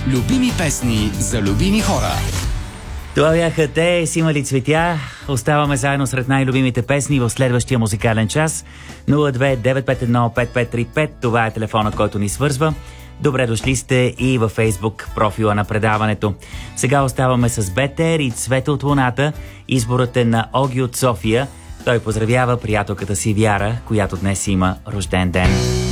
Любими песни за любими хора. Това бяха те, с имали цветя. Оставаме заедно сред най-любимите песни в следващия музикален час. 02-951-5535. Това е телефонът, който ни свързва. Добре дошли сте и във Фейсбук профила на предаването. Сега оставаме с Бетер и Цвета от луната. Изборът е на Оги от София. Той поздравява приятелката си Вяра, която днес има рожден ден.